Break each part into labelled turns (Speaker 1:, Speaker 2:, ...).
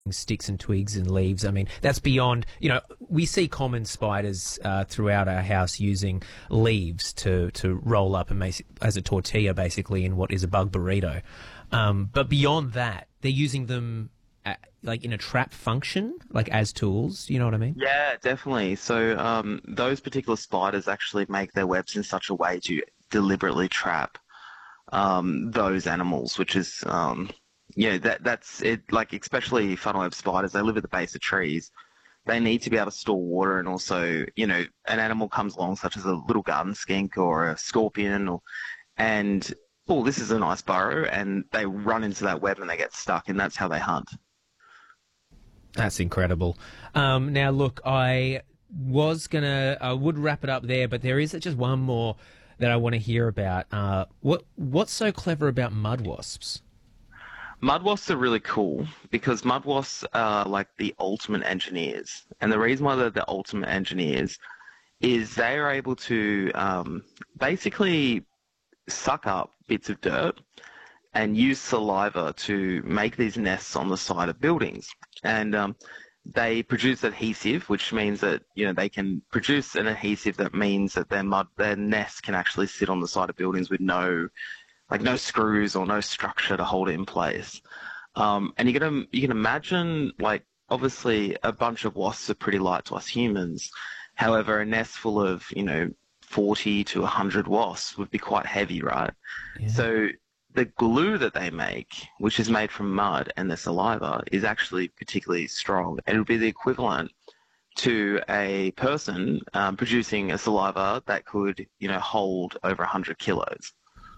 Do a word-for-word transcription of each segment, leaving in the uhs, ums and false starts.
Speaker 1: sticks and twigs and leaves. I mean, that's beyond, you know, we see common spiders uh, throughout our house using leaves to, to roll up and make as a tortilla, basically, in what is a bug burrito. Um, but beyond that, they're using them at, like in a trap function, like as tools. You know what I mean?
Speaker 2: Yeah, definitely. So um, those particular spiders actually make their webs in such a way to deliberately trap um, those animals, which is... Um, Yeah, that that's it. Like, especially funnel web spiders, they live at the base of trees. They need to be able to store water, and also, you know, an animal comes along, such as a little garden skink or a scorpion, or and oh, this is a nice burrow, and they run into that web and they get stuck, and that's how they hunt.
Speaker 1: That's incredible. Um, now, look, I was gonna, I would wrap it up there, but there is just one more that I want to hear about. Uh, what what's so clever about mud wasps?
Speaker 2: Mud wasps are really cool because mud wasps are like the ultimate engineers. And the reason why they're the ultimate engineers is they are able to um, basically suck up bits of dirt and use saliva to make these nests on the side of buildings. And um, they produce adhesive, which means that, you know, they can produce an adhesive that means that their mud, their nests can actually sit on the side of buildings with no like no screws or no structure to hold it in place. Um, and you can, you can imagine, like, obviously a bunch of wasps are pretty light to us humans. However, a nest full of, you know, forty to one hundred wasps would be quite heavy, right? Yeah. So the glue that they make, which is made from mud and their saliva, is actually particularly strong. And it would be the equivalent to a person um, producing a saliva that could, you know, hold over one hundred kilos.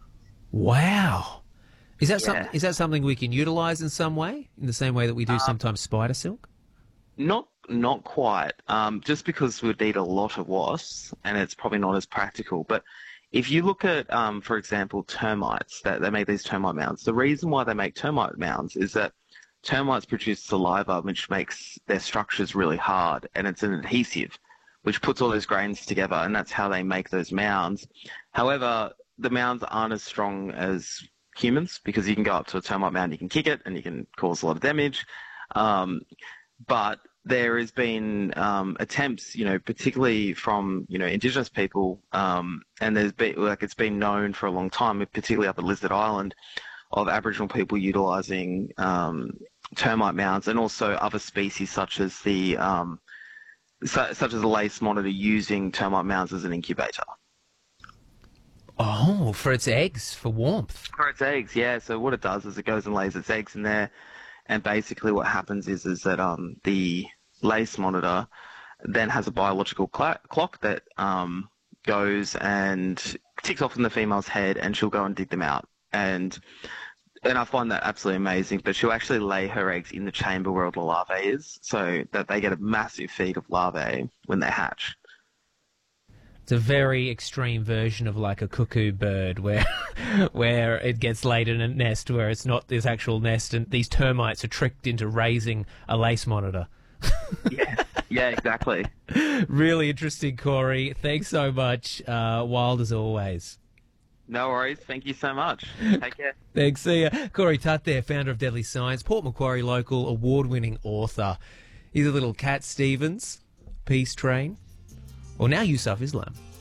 Speaker 1: Wow. Is that,
Speaker 2: yeah.
Speaker 1: some, is that something we can utilise in some way, in the same way that we do um, sometimes spider silk?
Speaker 2: Not not quite, um, just because we'd need a lot of wasps, and it's probably not as practical. But if you look at, um, for example, termites, that they make these termite mounds, the reason why they make termite mounds is that termites produce saliva, which makes their structures really hard, and it's an adhesive, which puts all those grains together, and that's how they make those mounds. However, the mounds aren't as strong as humans because you can go up to a termite mound, you can kick it, and you can cause a lot of damage. Um, but there has been um, attempts, you know, particularly from, you know, Indigenous people, um, and there's been, like, it's been known for a long time, particularly up at Lizard Island, of Aboriginal people utilising um, termite mounds, and also other species such as the um, su- such as the lace monitor using termite mounds as an incubator.
Speaker 1: Oh, for its eggs, for warmth.
Speaker 2: For its eggs, yeah. So what it does is it goes and lays its eggs in there, and basically what happens is is that um, the lace monitor then has a biological cl- clock that um, goes and ticks off in the female's head, and she'll go and dig them out. And and I find that absolutely amazing. But she'll actually lay her eggs in the chamber where all the larvae is, so that they get a massive feed of larvae when they hatch.
Speaker 1: It's a very extreme version of like a cuckoo bird where where it gets laid in a nest where it's not this actual nest, and these termites are tricked into raising a lace monitor.
Speaker 2: yeah, yeah, exactly.
Speaker 1: Really interesting, Corey. Thanks so much. Uh, wild as always.
Speaker 2: No worries. Thank you so much. Take care.
Speaker 1: Thanks. See ya. Corey Tutt there, founder of Deadly Science, Port Macquarie local, award-winning author. He's a little Cat Stevens, Peace Train, or now Yusuf Islam.